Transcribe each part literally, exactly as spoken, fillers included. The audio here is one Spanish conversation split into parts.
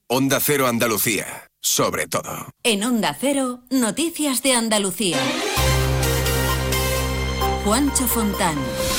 Onda Cero Andalucía, sobre todo. En Onda Cero, noticias de Andalucía. Juancho Fontán.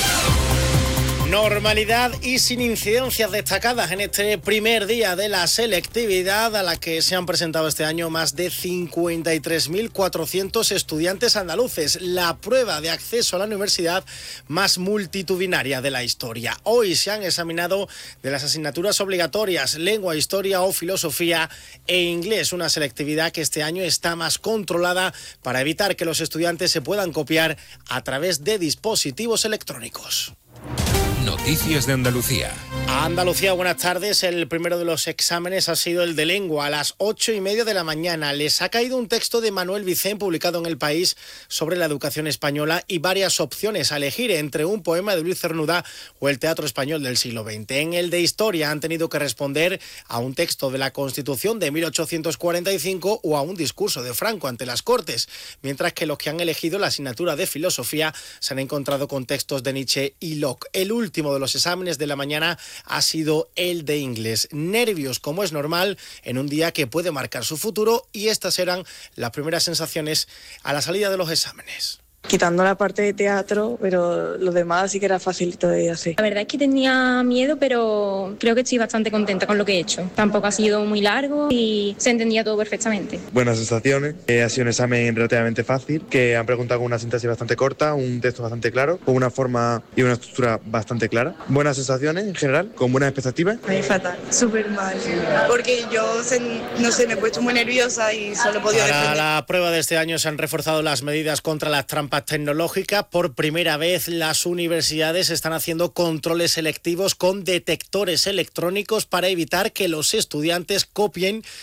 Normalidad y sin incidencias destacadas en este primer día de la selectividad a la que se han presentado este año más de cincuenta y tres mil cuatrocientos estudiantes andaluces. La prueba de acceso a la universidad más multitudinaria de la historia. Hoy se han examinado de las asignaturas obligatorias lengua, historia o filosofía e inglés. Una selectividad que este año está más controlada para evitar que los estudiantes se puedan copiar a través de dispositivos electrónicos. Noticias de Andalucía. A Andalucía, buenas tardes. El primero de los exámenes ha sido el de lengua. A las ocho y media de la mañana les ha caído un texto de Manuel Vicent publicado en El País sobre la educación española y varias opciones a elegir entre un poema de Luis Cernuda o el teatro español del siglo veinte. En el de historia han tenido que responder a un texto de la Constitución de mil ochocientos cuarenta y cinco o a un discurso de Franco ante las Cortes, mientras que los que han elegido la asignatura de filosofía se han encontrado con textos de Nietzsche y Locke. El último de los exámenes de la mañana ha sido el de inglés. Nervios, como es normal, en un día que puede marcar su futuro, y estas eran las primeras sensaciones a la salida de los exámenes. Quitando la parte de teatro, pero lo demás sí que era facilito de hacer. La verdad es que tenía miedo, pero creo que estoy bastante contenta con lo que he hecho. Tampoco ha sido muy largo y se entendía todo perfectamente. Buenas sensaciones, eh, ha sido un examen relativamente fácil, que han preguntado con una sintaxis bastante corta, un texto bastante claro, con una forma y una estructura bastante clara. Buenas sensaciones en general, con buenas expectativas. Ay, fatal, súper mal, porque yo, no sé, me he puesto muy nerviosa y solo he podido Para defender. la prueba de este año se han reforzado las medidas contra las trampas tecnológicas. Por primera vez las universidades están haciendo controles selectivos con detectores electrónicos para evitar que los estudiantes copien